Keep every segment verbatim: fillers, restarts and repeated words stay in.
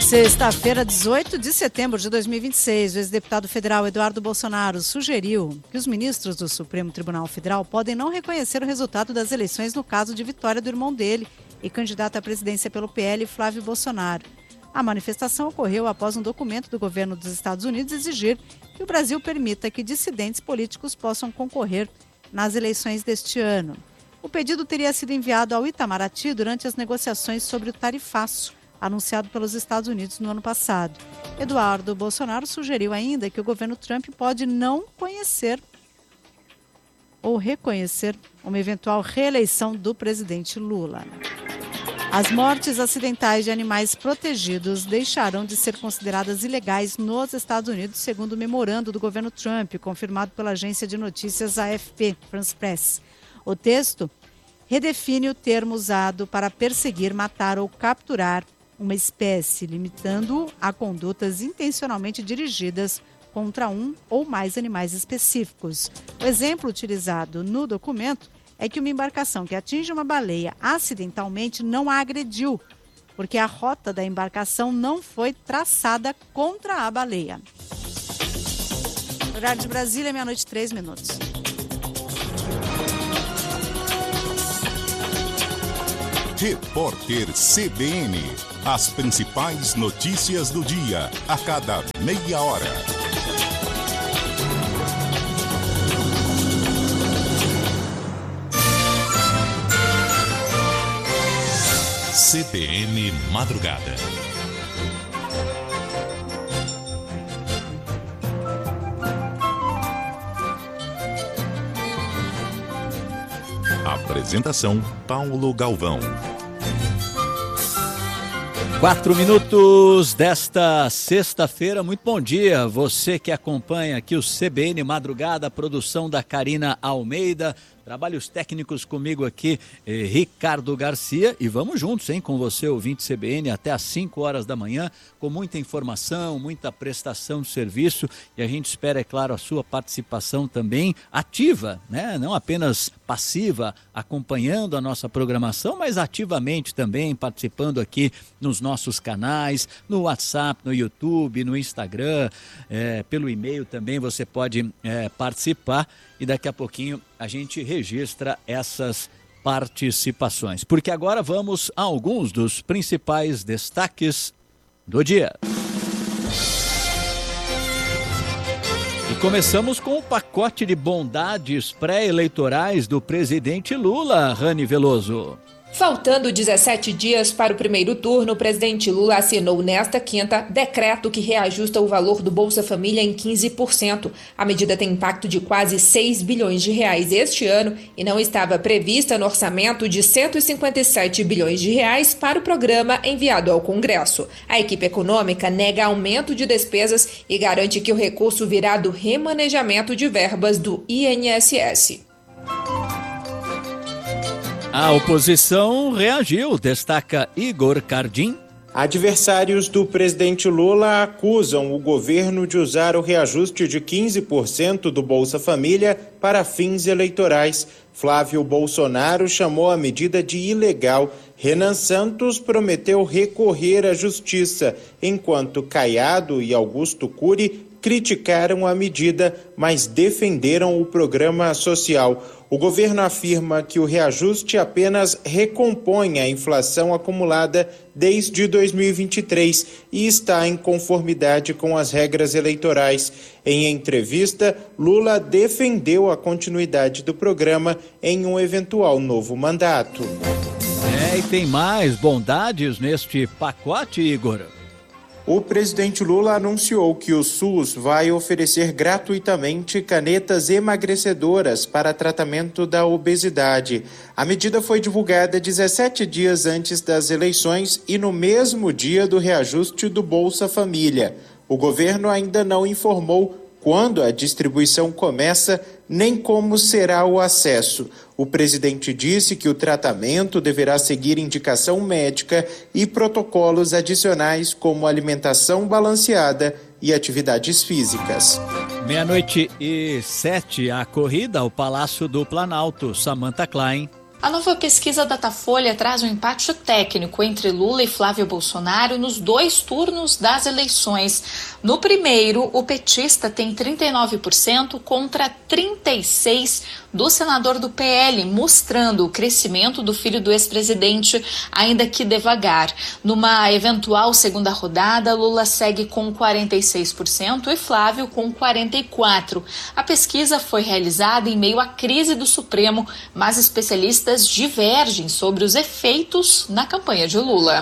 Sexta-feira, dezoito de setembro de dois mil e vinte e seis, o ex-deputado federal Eduardo Bolsonaro sugeriu que os ministros do Supremo Tribunal Federal podem não reconhecer o resultado das eleições no caso de vitória do irmão dele e candidato à presidência pelo P L, Flávio Bolsonaro. A manifestação ocorreu após um documento do governo dos Estados Unidos exigir que o Brasil permita que dissidentes políticos possam concorrer nas eleições deste ano. O pedido teria sido enviado ao Itamaraty durante as negociações sobre o tarifaço, anunciado pelos Estados Unidos no ano passado. Eduardo Bolsonaro sugeriu ainda que o governo Trump pode não conhecer ou reconhecer uma eventual reeleição do presidente Lula. As mortes acidentais de animais protegidos deixarão de ser consideradas ilegais nos Estados Unidos, segundo o memorando do governo Trump, confirmado pela agência de notícias A F P, France Press. O texto redefine o termo usado para perseguir, matar ou capturar uma espécie, limitando-o a condutas intencionalmente dirigidas contra um ou mais animais específicos. O exemplo utilizado no documento é que uma embarcação que atinge uma baleia acidentalmente não a agrediu, porque a rota da embarcação não foi traçada contra a baleia. Horário de Brasília, meia-noite, três minutos. Repórter C B N. As principais notícias do dia, a cada meia hora. C B N Madrugada. Apresentação: Paulo Galvão. Quatro minutos desta sexta-feira, muito bom dia. Você que acompanha aqui o C B N Madrugada, produção da Karina Almeida. Trabalhos técnicos comigo aqui, eh, Ricardo Garcia, e vamos juntos, hein, com você, ouvinte C B N, até às cinco horas da manhã, com muita informação, muita prestação de serviço, e a gente espera, é claro, a sua participação também ativa, né, não apenas passiva, acompanhando a nossa programação, mas ativamente também participando aqui nos nossos canais, no WhatsApp, no YouTube, no Instagram, eh, pelo e-mail também você pode eh, participar. E daqui a pouquinho a gente registra essas participações. Porque agora vamos a alguns dos principais destaques do dia. E começamos com o pacote de bondades pré-eleitorais do presidente Lula, Rani Veloso. Faltando dezessete dias para o primeiro turno, o presidente Lula assinou nesta quinta decreto que reajusta o valor do Bolsa Família em quinze por cento. A medida tem impacto de quase seis bilhões de reais este ano e não estava prevista no orçamento de cento e cinquenta e sete bilhões de reais para o programa enviado ao Congresso. A equipe econômica nega aumento de despesas e garante que o recurso virá do remanejamento de verbas do I N S S. A oposição reagiu, destaca Igor Cardim. Adversários do presidente Lula acusam o governo de usar o reajuste de quinze por cento do Bolsa Família para fins eleitorais. Flávio Bolsonaro chamou a medida de ilegal. Renan Santos prometeu recorrer à justiça, enquanto Caiado e Augusto Cury criticaram a medida, mas defenderam o programa social. O governo afirma que o reajuste apenas recompõe a inflação acumulada desde dois mil e vinte e três e está em conformidade com as regras eleitorais. Em entrevista, Lula defendeu a continuidade do programa em um eventual novo mandato. É, e tem mais bondades neste pacote, Igor? O presidente Lula anunciou que o SUS vai oferecer gratuitamente canetas emagrecedoras para tratamento da obesidade. A medida foi divulgada dezessete dias antes das eleições e no mesmo dia do reajuste do Bolsa Família. O governo ainda não informou quando a distribuição começa, nem como será o acesso. O presidente disse que o tratamento deverá seguir indicação médica e protocolos adicionais como alimentação balanceada e atividades físicas. Meia-noite e sete, a corrida ao Palácio do Planalto. Samantha Klein. A nova pesquisa Datafolha traz um empate técnico entre Lula e Flávio Bolsonaro nos dois turnos das eleições. No primeiro, o petista tem trinta e nove por cento contra trinta e seis por cento do senador do P L, mostrando o crescimento do filho do ex-presidente, ainda que devagar. Numa eventual segunda rodada, Lula segue com quarenta e seis por cento e Flávio com quarenta e quatro por cento. A pesquisa foi realizada em meio à crise do Supremo, mas especialistas divergem sobre os efeitos na campanha de Lula.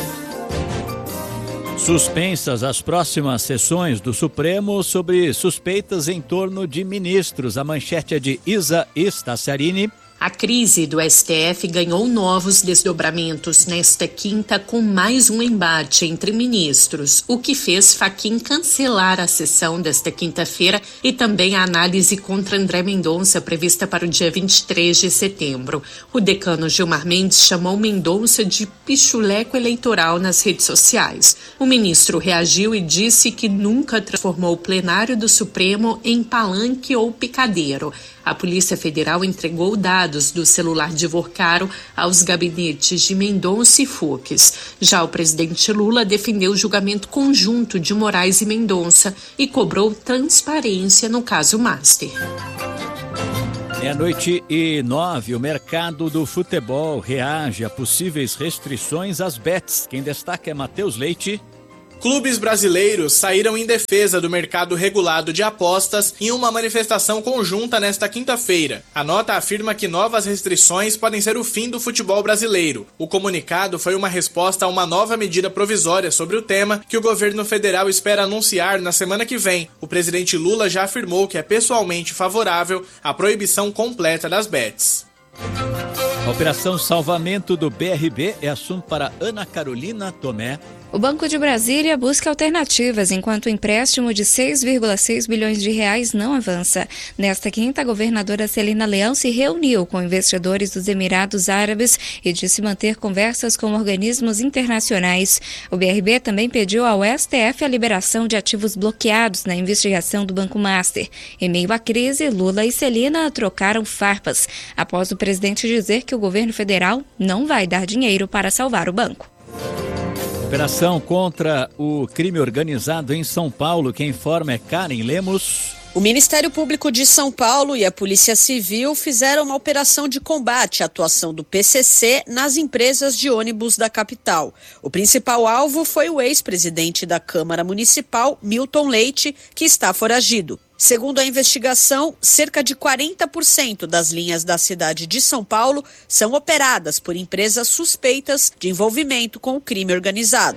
Suspensas as próximas sessões do Supremo sobre suspeitas em torno de ministros. A manchete é de Isa Staciarini. A crise do S T F ganhou novos desdobramentos nesta quinta com mais um embate entre ministros, o que fez Fachin cancelar a sessão desta quinta-feira e também a análise contra André Mendonça prevista para o dia vinte e três de setembro. O decano Gilmar Mendes chamou Mendonça de pichuleco eleitoral nas redes sociais. O ministro reagiu e disse que nunca transformou o plenário do Supremo em palanque ou picadeiro. A Polícia Federal entregou dados do celular de Vorcaro aos gabinetes de Mendonça e Fux. Já o presidente Lula defendeu o julgamento conjunto de Moraes e Mendonça e cobrou transparência no caso Master. Meia-noite e nove, o mercado do futebol reage a possíveis restrições às bets. Quem destaca é Matheus Leite. Clubes brasileiros saíram em defesa do mercado regulado de apostas em uma manifestação conjunta nesta quinta-feira. A nota afirma que novas restrições podem ser o fim do futebol brasileiro. O comunicado foi uma resposta a uma nova medida provisória sobre o tema que o governo federal espera anunciar na semana que vem. O presidente Lula já afirmou que é pessoalmente favorável à proibição completa das bets. A Operação Salvamento do B R B é assunto para Ana Carolina Tomé. O Banco de Brasília busca alternativas enquanto o empréstimo de seis vírgula seis bilhões de reais não avança. Nesta quinta, a governadora Celina Leão se reuniu com investidores dos Emirados Árabes e disse manter conversas com organismos internacionais. O B R B também pediu ao S T F a liberação de ativos bloqueados na investigação do Banco Master. Em meio à crise, Lula e Celina trocaram farpas, após o presidente dizer que o governo federal não vai dar dinheiro para salvar o banco. Operação contra o crime organizado em São Paulo. Quem informa é Karen Lemos. O Ministério Público de São Paulo e a Polícia Civil fizeram uma operação de combate à atuação do P C C nas empresas de ônibus da capital. O principal alvo foi o ex-presidente da Câmara Municipal, Milton Leite, que está foragido. Segundo a investigação, cerca de quarenta por cento das linhas da cidade de São Paulo são operadas por empresas suspeitas de envolvimento com o crime organizado.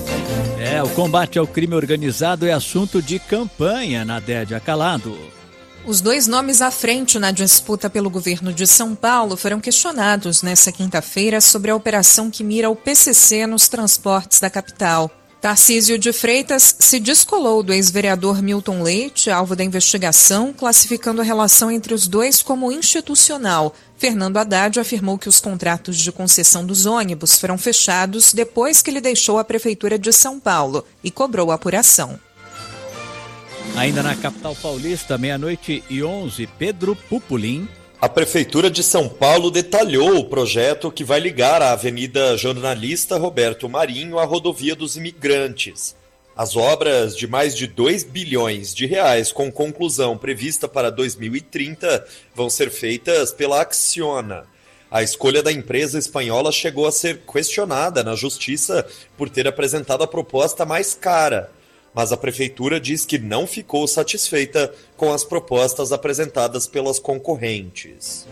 É, o combate ao crime organizado é assunto de campanha na Dédia Calado. Os dois nomes à frente na disputa pelo governo de São Paulo foram questionados nesta quinta-feira sobre a operação que mira o P C C nos transportes da capital. Tarcísio de Freitas se descolou do ex-vereador Milton Leite, alvo da investigação, classificando a relação entre os dois como institucional. Fernando Haddad afirmou que os contratos de concessão dos ônibus foram fechados depois que ele deixou a Prefeitura de São Paulo e cobrou a apuração. Ainda na capital paulista, meia-noite e onze, Pedro Pupolin. A Prefeitura de São Paulo detalhou o projeto que vai ligar a Avenida Jornalista Roberto Marinho à Rodovia dos Imigrantes. As obras de mais de dois bilhões de reais, com conclusão prevista para dois mil e trinta, vão ser feitas pela Acciona. A escolha da empresa espanhola chegou a ser questionada na Justiça por ter apresentado a proposta mais cara. Mas a Prefeitura diz que não ficou satisfeita com as propostas apresentadas pelas concorrentes.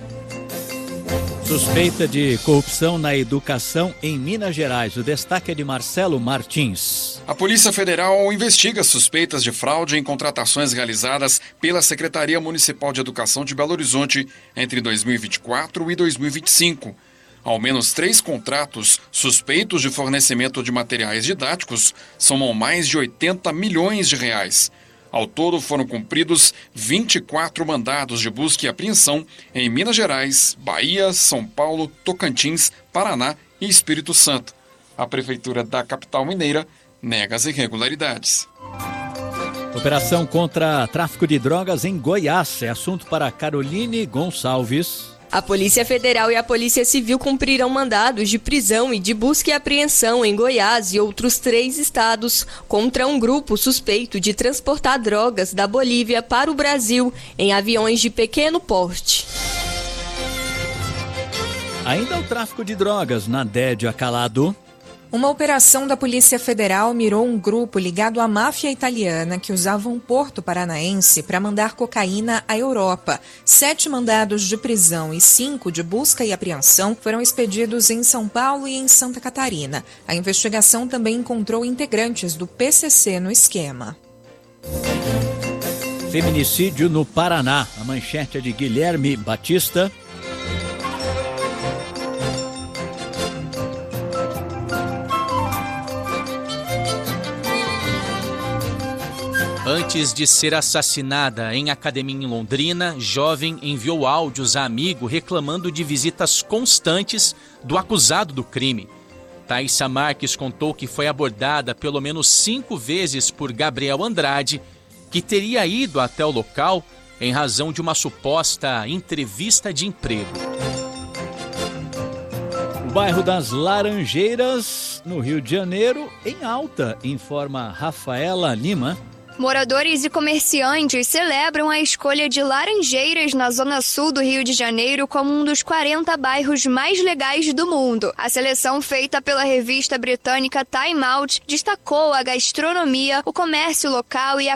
Suspeita de corrupção na educação em Minas Gerais. O destaque é de Marcelo Martins. A Polícia Federal investiga suspeitas de fraude em contratações realizadas pela Secretaria Municipal de Educação de Belo Horizonte entre dois mil e vinte e quatro e dois mil e vinte e cinco. Ao menos três contratos suspeitos de fornecimento de materiais didáticos somam mais de oitenta milhões de reais. Ao todo, foram cumpridos vinte e quatro mandados de busca e apreensão em Minas Gerais, Bahia, São Paulo, Tocantins, Paraná e Espírito Santo. A Prefeitura da capital mineira nega as irregularidades. Operação contra tráfico de drogas em Goiás é assunto para Caroline Gonçalves. A Polícia Federal e a Polícia Civil cumprirão mandados de prisão e de busca e apreensão em Goiás e outros três estados contra um grupo suspeito de transportar drogas da Bolívia para o Brasil em aviões de pequeno porte. Ainda o tráfico de drogas na Dédio Acalado. Uma operação da Polícia Federal mirou um grupo ligado à máfia italiana que usava um porto paranaense para mandar cocaína à Europa. Sete mandados de prisão e cinco de busca e apreensão foram expedidos em São Paulo e em Santa Catarina. A investigação também encontrou integrantes do P C C no esquema. Feminicídio no Paraná. A manchete é de Guilherme Batista. Antes de ser assassinada em academia em Londrina, jovem enviou áudios a amigo reclamando de visitas constantes do acusado do crime. Thaisa Marques contou que foi abordada pelo menos cinco vezes por Gabriel Andrade, que teria ido até o local em razão de uma suposta entrevista de emprego. O bairro das Laranjeiras, no Rio de Janeiro, em alta, informa Rafaela Lima. Moradores e comerciantes celebram a escolha de Laranjeiras na zona sul do Rio de Janeiro como um dos quarenta bairros mais legais do mundo. A seleção feita pela revista britânica Time Out destacou a gastronomia, o comércio local e a